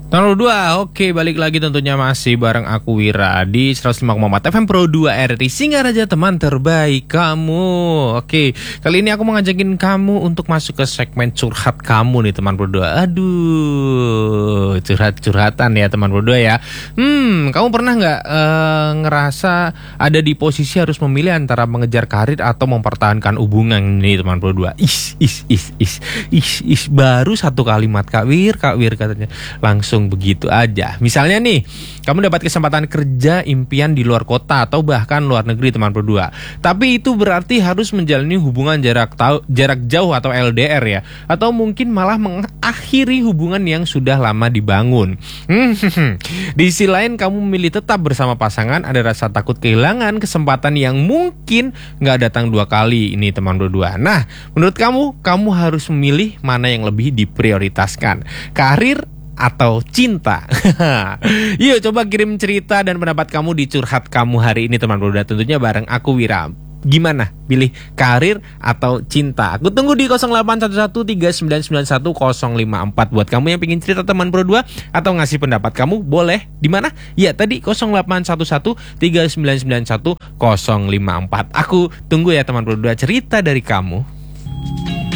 Nomor 2, oke, balik lagi tentunya masih bareng aku Wira di 105,4 FM Pro 2 RRI Singaraja, teman terbaik kamu. Oke, kali ini aku mau ngajakin kamu untuk masuk ke segmen curhat kamu nih teman Pro 2. Aduh, curhat-curhatan ya teman Pro 2 ya. Kamu pernah nggak ngerasa ada di posisi harus memilih antara mengejar karir atau mempertahankan hubungan nih teman Pro 2? Baru satu kalimat Kak Wir katanya langsung begitu aja. Misalnya nih, kamu dapat kesempatan kerja impian di luar kota atau bahkan luar negeri teman berdua. Tapi itu berarti harus menjalani hubungan jarak jauh atau LDR ya. Atau mungkin malah mengakhiri hubungan yang sudah lama dibangun. Di sisi lain kamu memilih tetap bersama pasangan, ada rasa takut kehilangan kesempatan yang mungkin nggak datang dua kali ini teman berdua. Nah, menurut kamu harus memilih mana yang lebih diprioritaskan, karir atau cinta? Yuk coba kirim cerita dan pendapat kamu di curhat kamu hari ini teman bro. Tentunya bareng aku Wira. Gimana? Pilih karir atau cinta? Aku tunggu di 081139910054 buat kamu yang pengen cerita teman bro 2 atau ngasih pendapat kamu, boleh di mana? Ya tadi 081139910054. Aku tunggu ya teman bro 2 cerita dari kamu.